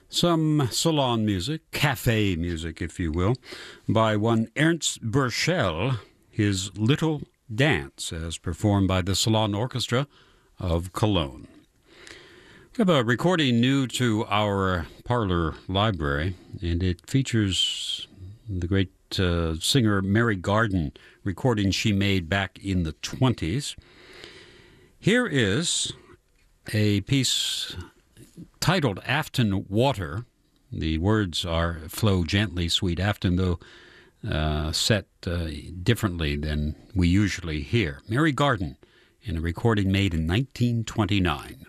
Some salon music, cafe music, if you will, by one Ernst Burchell, his Little Dance, as performed by the Salon Orchestra of Cologne. We have a recording new to our parlor library, and it features the great singer Mary Garden, recording she made back in the 20s. Here is a piece titled Afton Water. The words are Flow Gently, Sweet Afton, though set differently than we usually hear. Mary Garden in a recording made in 1929.